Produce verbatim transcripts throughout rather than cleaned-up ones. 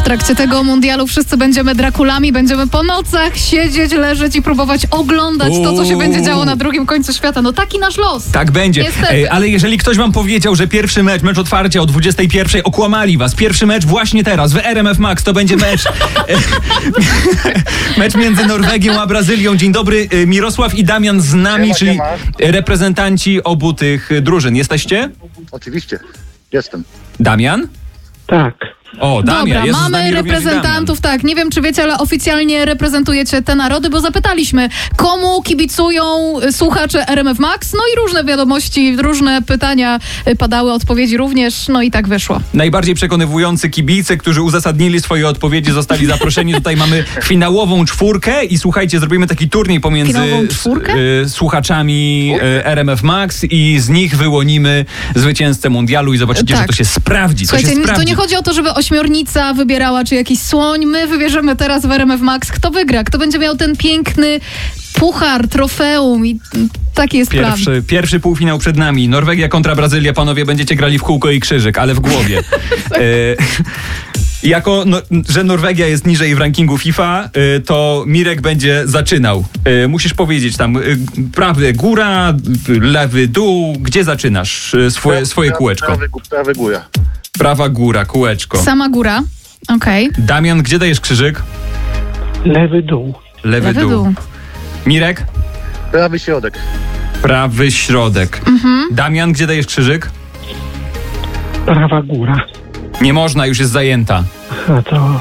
trakcie tego mundialu wszyscy będziemy Drakulami, będziemy po nocach siedzieć, leżeć i próbować oglądać Uuu. to, co się będzie działo na drugim końcu świata. No taki nasz los. Tak będzie. Ej, ale jeżeli ktoś wam powiedział, że pierwszy mecz, mecz otwarcia o dwudziestej pierwszej, okłamali was. Pierwszy mecz właśnie teraz w R M F Max to będzie mecz mecz między Norwegią a Brazylią. Dzień dobry, Mirosław i Damian z nami, siema, czyli siema. reprezentanci obu tych drużyn. Jesteście? Oczywiście, jestem. Damian? Tak. O, Damian, Dobra, jest mamy reprezentantów, tak, nie wiem czy wiecie, ale oficjalnie reprezentujecie te narody, bo zapytaliśmy, komu kibicują słuchacze R M F Max, no i różne wiadomości, różne pytania padały, odpowiedzi również, no i tak wyszło. Najbardziej przekonywujący kibice, którzy uzasadnili swoje odpowiedzi, zostali zaproszeni. Tutaj mamy finałową czwórkę i słuchajcie, zrobimy taki turniej pomiędzy y, słuchaczami y, R M F Max i z nich wyłonimy zwycięzcę mundialu i zobaczycie, tak. że to się sprawdzi. Słuchajcie, to się sprawdzi. To nie chodzi o to, żeby ośmiornica wybierała, czy jakiś słoń. My wybierzemy teraz w R M F Max, kto wygra, kto będzie miał ten piękny puchar, trofeum i taki jest plan. Pierwszy, pierwszy półfinał przed nami. Norwegia kontra Brazylia. Panowie, będziecie grali w kółko i krzyżyk, ale w głowie. e, jako, no, że Norwegia jest niżej w rankingu FIFA, y, to Mirek będzie zaczynał. Y, musisz powiedzieć tam y, prawy góra, lewy dół. Gdzie zaczynasz y, swoje, swoje kółeczko? Prawy, prawy góra. Prawa góra, kółeczko. Sama góra, okej. Okay. Damian, gdzie dajesz krzyżyk? Lewy dół. Lewy, lewy dół. dół. Mirek? Prawy środek. Prawy środek. Mhm. Damian, gdzie dajesz krzyżyk? Prawa góra. Nie można, już jest zajęta. A to...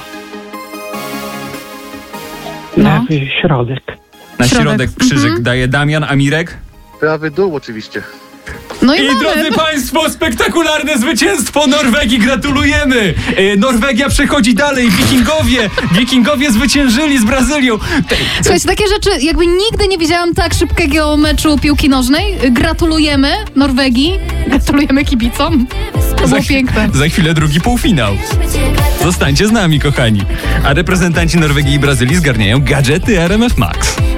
No. Lewy środek. Na środek, Środek. krzyżyk Mhm. daje Damian, a Mirek? Prawy dół oczywiście. No i, I mamy. drodzy państwo, spektakularne zwycięstwo Norwegii, gratulujemy! E, Norwegia przechodzi dalej, Wikingowie, Wikingowie zwyciężyli z Brazylią. Słuchajcie, takie rzeczy, jakby nigdy nie widziałam tak szybkiego meczu piłki nożnej. Gratulujemy Norwegii, gratulujemy kibicom. To było za, piękne. Za chwilę drugi półfinał. Zostańcie z nami, kochani. A reprezentanci Norwegii i Brazylii zgarniają gadżety R M F Max.